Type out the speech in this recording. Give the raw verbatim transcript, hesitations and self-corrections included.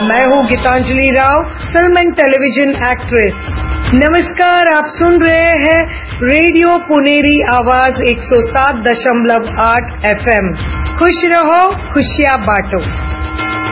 मैं हूँ Geetanjali Rao, film and television actress. नमस्कार, आप सुन रहे हैं रेडियो पुनेरी आवाज एक सौ सात दशमलव आठ एफ एम। खुश रहो, खुशियाँ बांटो।